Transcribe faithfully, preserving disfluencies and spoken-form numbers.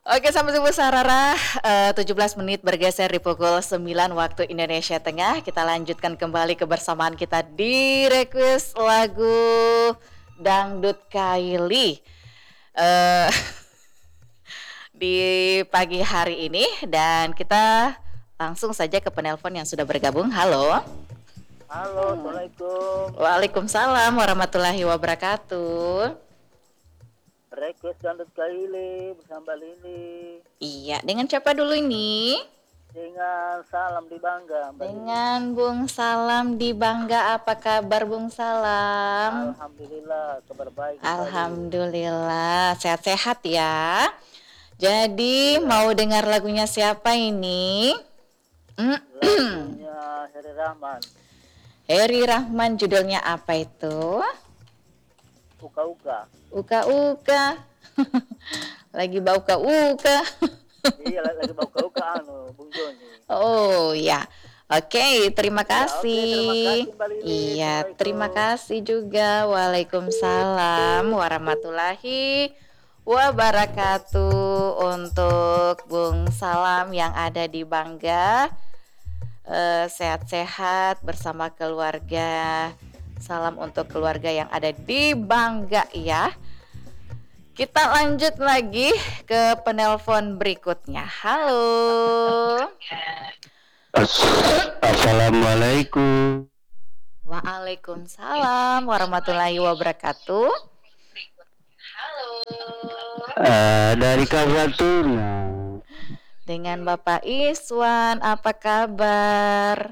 Oke, sampai subuh Sarara, eh, tujuh belas menit bergeser di pukul sembilan waktu Indonesia Tengah. Kita lanjutkan kembali kebersamaan kita di request lagu Dangdut Kaili eh, di pagi hari ini. Dan kita langsung saja ke penelpon yang sudah bergabung. Halo. Halo, Assalamualaikum. Waalaikumsalam warahmatullahi wabarakatuh. Request Dangdut Kaili bersama Lili. Iya, dengan siapa dulu ini? Dengan Salam di Bangga, Mbak Lili. Dengan Bung Salam di Bangga, apa kabar Bung Salam? Alhamdulillah, kabar baik sekali. Alhamdulillah, sehat-sehat ya. Jadi Iya. mau dengar lagunya siapa ini? Lagunya Heri Rahman. Heri Rahman, judulnya apa itu? Uka-uka. Uka-uka. Lagi bau uka-uka. Iya, lagi bau uka-uka anu, Bung Joni. Oh ya. Oke, terima kasih. Ya, oke, terima kasih Mbak Lili. Iya, terima kasih juga. Waalaikumsalam warahmatullahi wabarakatuh untuk Bung Salam yang ada di Bangga. Eh, sehat-sehat bersama keluarga. Salam untuk keluarga yang ada di Bangga ya. Kita lanjut lagi ke penelpon berikutnya. Halo. Assalamualaikum. Waalaikumsalam warahmatullahi wabarakatuh. Halo. Uh, dari Kabupaten. Dengan Bapak Iswan, apa kabar?